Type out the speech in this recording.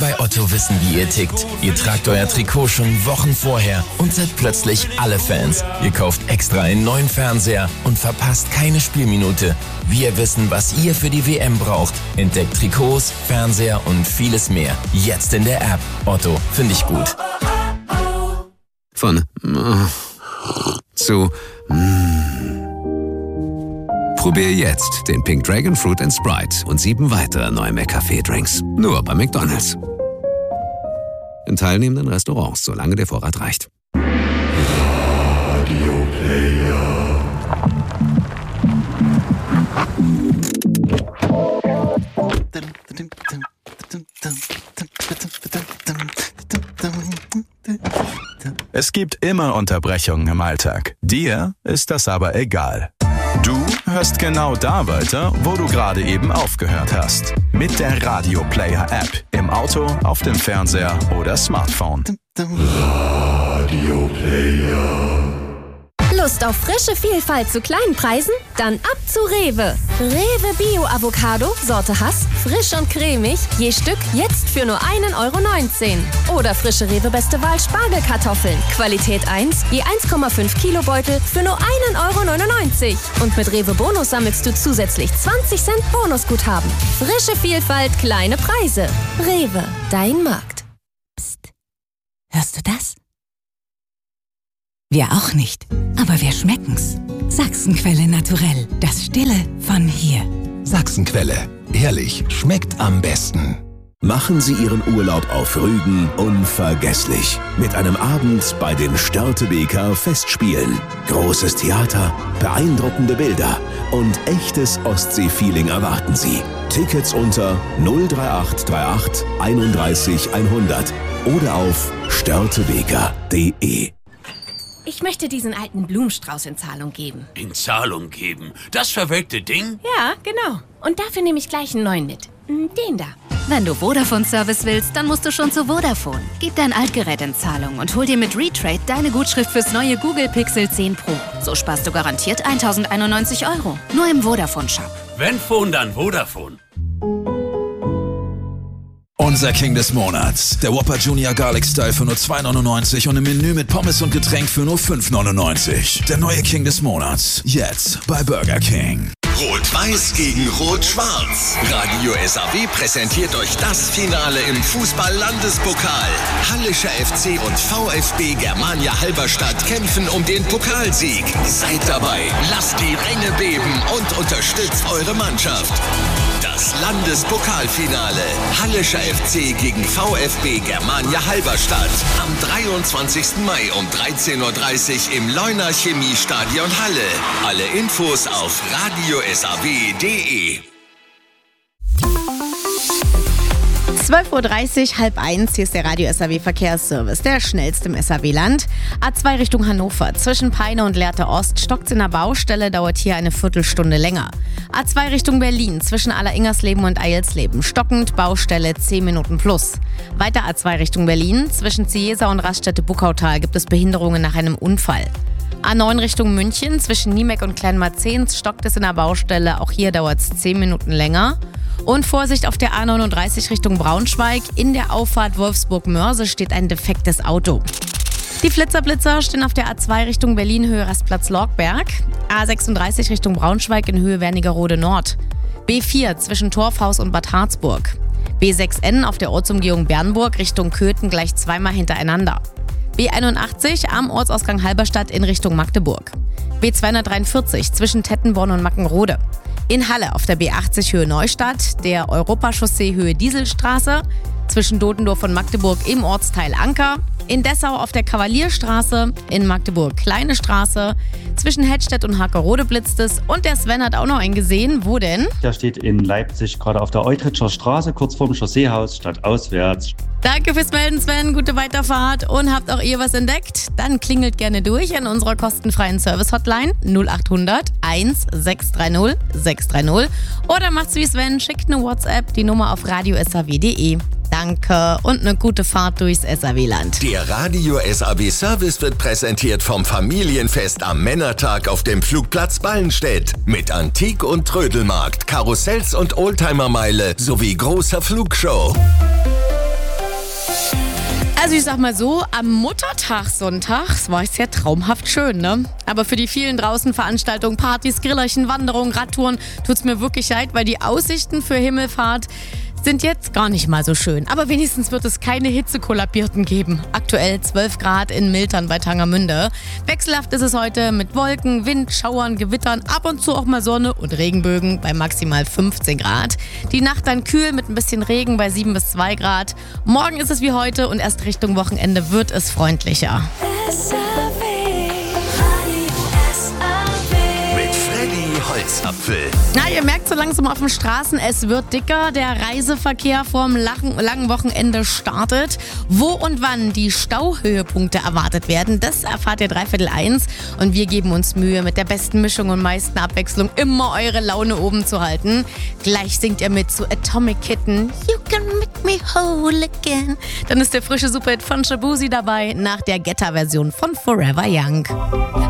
bei Otto wissen, wie ihr tickt. Ihr tragt euer Trikot schon Wochen vorher und seid plötzlich alle Fans. Ihr kauft extra einen neuen Fernseher und verpasst keine Spielminute. Wir wissen, was ihr für die WM braucht. Entdeckt Trikots, Fernseher und vieles mehr. Jetzt in der App. Otto, finde ich gut. Von zu Probier jetzt den Pink Dragon Fruit & Sprite und 7 weitere neue McCafé-Drinks. Nur bei McDonald's. In teilnehmenden Restaurants, solange der Vorrat reicht. Radio Player. Es gibt immer Unterbrechungen im Alltag. Dir ist das aber egal. Du hörst genau da weiter, wo du gerade eben aufgehört hast. Mit der Radio Player App. Im Auto, auf dem Fernseher oder Smartphone. Radio Player. Lust auf frische Vielfalt zu kleinen Preisen? Dann ab zu Rewe. Rewe Bio Avocado, Sorte Hass, frisch und cremig, je Stück jetzt für nur 1,19 €. Oder frische Rewe Beste Wahl Spargelkartoffeln, Qualität 1, je 1,5 Kilo Beutel für nur 1,99 €. Und mit Rewe Bonus sammelst du zusätzlich 20 Cent Bonusguthaben. Frische Vielfalt, kleine Preise. Rewe, dein Markt. Psst. Hörst du das? Wir auch nicht, aber wir schmecken's. Sachsenquelle Naturell, das Stille von hier. Sachsenquelle, ehrlich, schmeckt am besten. Machen Sie Ihren Urlaub auf Rügen unvergesslich. Mit einem Abend bei den Störtebeker Festspielen. Großes Theater, beeindruckende Bilder und echtes Ostsee-Feeling erwarten Sie. Tickets unter 03838 31 100 oder auf störtebeker.de. Ich möchte diesen alten Blumenstrauß in Zahlung geben. In Zahlung geben? Das verwelkte Ding? Ja, genau. Und dafür nehme ich gleich einen neuen mit. Den da. Wenn du Vodafone-Service willst, dann musst du schon zu Vodafone. Gib dein Altgerät in Zahlung und hol dir mit Retrade deine Gutschrift fürs neue Google Pixel 10 Pro. So sparst du garantiert 1.091 €. Nur im Vodafone-Shop. Wenn Phone, dann Vodafone. Unser King des Monats. Der Whopper Junior Garlic Style für nur 2,99 € und im Menü mit Pommes und Getränk für nur 5,99 €. Der neue King des Monats. Jetzt bei Burger King. Rot-Weiß gegen Rot-Schwarz. Radio SAW präsentiert euch das Finale im Fußball-Landespokal. Hallischer FC und VfB Germania Halberstadt kämpfen um den Pokalsieg. Seid dabei, lasst die Ränge beben und unterstützt eure Mannschaft. Das Landespokalfinale. Hallischer FC gegen VfB Germania Halberstadt. Am 23. Mai um 13:30 Uhr im Leuner Chemiestadion Halle. Alle Infos auf radiosaw.de. 12:30 Uhr, 12:30, hier ist der Radio SAW Verkehrsservice, der schnellste im SAW-Land. A2 Richtung Hannover, zwischen Peine und Lehrte Ost, stockt's in der Baustelle, dauert hier eine Viertelstunde länger. A2 Richtung Berlin, zwischen Alleringersleben und Eilsleben, stockend, Baustelle 10 Minuten plus. Weiter A2 Richtung Berlin, zwischen Ziesa und Raststätte-Buckautal gibt es Behinderungen nach einem Unfall. A9 Richtung München, zwischen Niemek und Kleinmarzehns stockt es in der Baustelle, auch hier dauert es 10 Minuten länger. Und Vorsicht auf der A39 Richtung Braunschweig, in der Auffahrt Wolfsburg-Mörse steht ein defektes Auto. Die Flitzer stehen auf der A2 Richtung Berlin, Höhe Rastplatz Lorgberg. A36 Richtung Braunschweig in Höhe Wernigerode Nord. B4 zwischen Torfhaus und Bad Harzburg. B6N auf der Ortsumgehung Bernburg Richtung Köthen gleich zweimal hintereinander. B81 am Ortsausgang Halberstadt in Richtung Magdeburg. B243 zwischen Tettenborn und Mackenrode. In Halle auf der B80 Höhe Neustadt, der Europachaussee Höhe Dieselstraße, zwischen Dodendorf und Magdeburg im Ortsteil Anker. In Dessau auf der Kavalierstraße, in Magdeburg Kleine Straße, zwischen Hedstedt und Hakerode blitzt es. Und der Sven hat auch noch einen gesehen. Wo denn? Der steht in Leipzig gerade auf der Eutritscher Straße, kurz vorm Chausseehaus, stadtauswärts. Danke fürs Melden, Sven. Gute Weiterfahrt. Und habt auch ihr was entdeckt? Dann klingelt gerne durch an unserer kostenfreien Service-Hotline 0800 1630 630. Oder macht's wie Sven, schickt eine WhatsApp, die Nummer auf radiosaw.de. Danke und eine gute Fahrt durchs SAW-Land. Der Radio SAW Service wird präsentiert vom Familienfest am Männertag auf dem Flugplatz Ballenstedt. Mit Antik- und Trödelmarkt, Karussells und Oldtimermeile sowie großer Flugshow. Also ich sag mal so, am Muttertag sonntags war es ja traumhaft schön, ne? Aber für die vielen draußen Veranstaltungen, Partys, Grillerchen, Wanderungen, Radtouren tut's mir wirklich leid, weil die Aussichten für Himmelfahrt sind jetzt gar nicht mal so schön. Aber wenigstens wird es keine Hitzekollabierten geben. Aktuell 12 Grad in Miltern bei Tangermünde. Wechselhaft ist es heute mit Wolken, Wind, Schauern, Gewittern, ab und zu auch mal Sonne und Regenbögen bei maximal 15 Grad. Die Nacht dann kühl mit ein bisschen Regen bei 7 bis 2 Grad. Morgen ist es wie heute und erst Richtung Wochenende wird es freundlicher. Holzapfel. Na, ihr merkt so langsam auf den Straßen, es wird dicker. Der Reiseverkehr vorm langen Wochenende startet. Wo und wann die Stauhöhepunkte erwartet werden, das erfahrt ihr 1:15. Und wir geben uns Mühe, mit der besten Mischung und meisten Abwechslung immer eure Laune oben zu halten. Gleich singt ihr mit zu Atomic Kitten. You can make me whole again. Dann ist der frische Superhit von Shabuzi dabei, nach der Getter-Version von Forever Young.